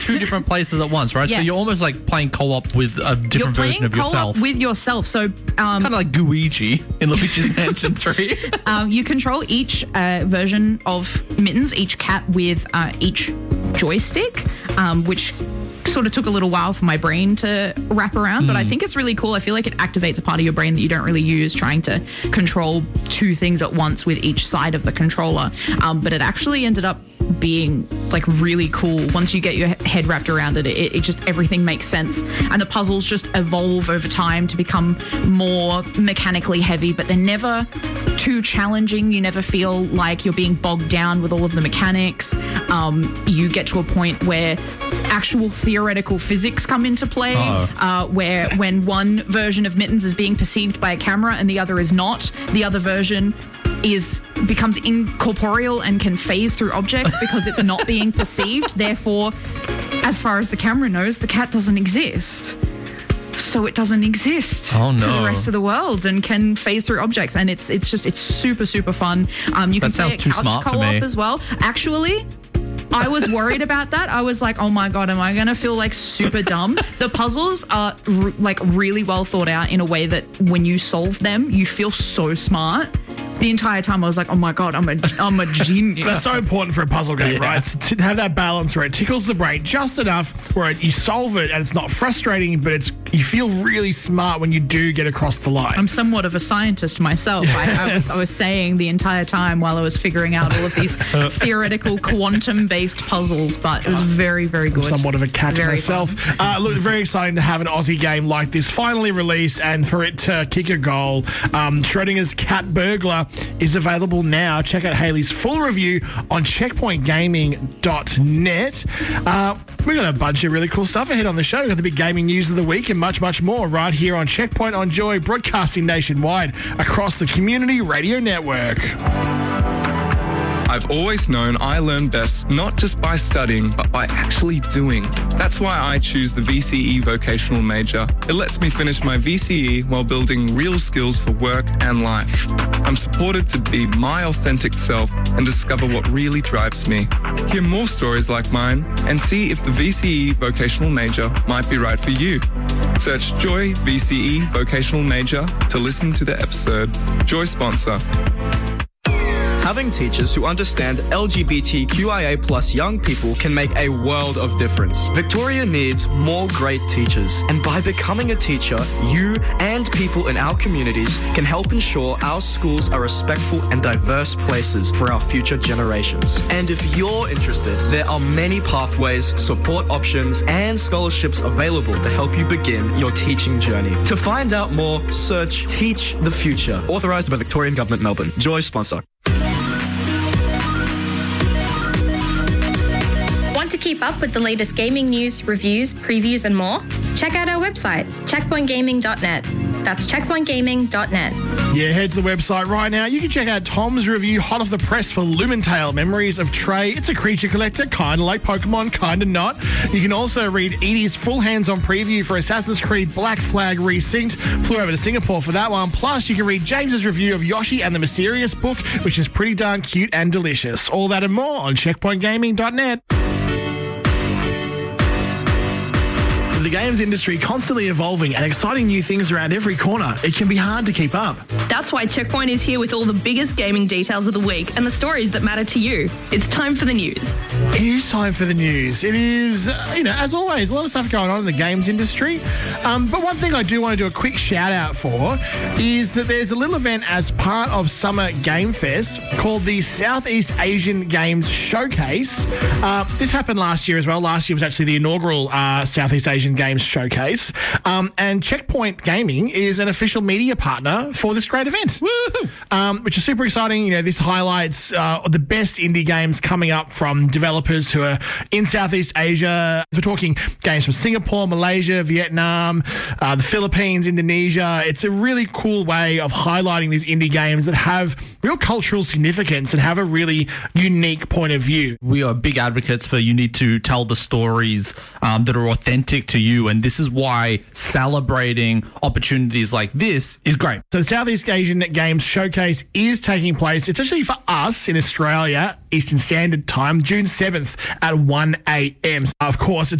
two different places at once, right? Yes. So you're almost like playing co-op with a different version of yourself. Co-op with yourself. So kind of like Luigi in Luigi's Mansion 3. you control each version of Mittens, each cat with each joystick, which sort of took a little while for my brain to wrap around, but I think it's really cool. I feel like it activates a part of your brain that you don't really use, trying to control two things at once with each side of the controller. But it actually ended up being like really cool once you get your head wrapped around it. It just, everything makes sense, and the puzzles just evolve over time to become more mechanically heavy, but they're never too challenging. You never feel like you're being bogged down with all of the mechanics. You get to a point where actual theoretical physics come into play, where when one version of Mittens is being perceived by a camera and the other is not, the other version becomes incorporeal and can phase through objects because it's not being perceived. Therefore, as far as the camera knows, the cat doesn't exist. So it doesn't exist to the rest of the world and can phase through objects. And it's super, super fun. You can play a couch co-op as well. Actually, I was worried about that. I was like, oh my God, am I going to feel like super dumb? The puzzles are like really well thought out in a way that when you solve them, you feel so smart. The entire time I was like, oh my God, I'm a genius. That's so important for a puzzle game, right? To have that balance where it tickles the brain just enough where you solve it and it's not frustrating, but you feel really smart when you do get across the line. I'm somewhat of a scientist myself. I was saying the entire time while I was figuring out all of these theoretical quantum-based puzzles, but it was very, very good. I'm somewhat of a cat myself. Look, very exciting to have an Aussie game like this finally released and for it to kick a goal. Schrodinger's Cat Burglar is available now. Check out Hayley's full review on checkpointgaming.net. We've got a bunch of really cool stuff ahead on the show. We've got the big gaming news of the week and much, much more right here on Checkpoint on Joy, broadcasting nationwide across the Community Radio Network. I've always known I learn best not just by studying, but by actually doing. That's why I choose the VCE vocational major. It lets me finish my VCE while building real skills for work and life. I'm supported to be my authentic self and discover what really drives me. Hear more stories like mine and see if the VCE vocational major might be right for you. Search Joy VCE vocational major to listen to the episode. Joy sponsor. Having teachers who understand LGBTQIA+ young people can make a world of difference. Victoria needs more great teachers, and by becoming a teacher, you and people in our communities can help ensure our schools are respectful and diverse places for our future generations. And if you're interested, there are many pathways, support options, and scholarships available to help you begin your teaching journey. To find out more, search Teach the Future. Authorised by Victorian Government, Melbourne. Joy sponsor. Want to keep up with the latest gaming news, reviews, previews, and more? Check out our website, checkpointgaming.net. That's checkpointgaming.net. Yeah, head to the website right now. You can check out Tom's review, hot off the press, for Lumentale, Memories of Trey. It's a creature collector, kind of like Pokemon, kind of not. You can also read Edie's full hands-on preview for Assassin's Creed Black Flag Resynced. Flew over to Singapore for that one. Plus, you can read James's review of Yoshi and the Mysterious Book, which is pretty darn cute and delicious. All that and more on checkpointgaming.net. The games industry constantly evolving and exciting new things around every corner. It can be hard to keep up. That's why Checkpoint is here with all the biggest gaming details of the week and the stories that matter to you. It's time for the news. It is time for the news. It is, as always, a lot of stuff going on in the games industry. But one thing I do want to do a quick shout out for is that there's a little event as part of Summer Game Fest called the Southeast Asian Games Showcase. This happened last year as well. Last year was actually the inaugural Southeast Asian Games Showcase. And Checkpoint Gaming is an official media partner for this great event. Woohoo! Which is super exciting. This highlights the best indie games coming up from developers who are in Southeast Asia. We're talking games from Singapore, Malaysia, Vietnam, the Philippines, Indonesia. It's a really cool way of highlighting these indie games that have real cultural significance and have a really unique point of view. We are big advocates for you need to tell the stories that are authentic to you you. And this is why celebrating opportunities like this is great. So the Southeast Asian Games Showcase is taking place. It's actually for us in Australia, Eastern Standard Time, June 7th at 1 a.m. Of course, it's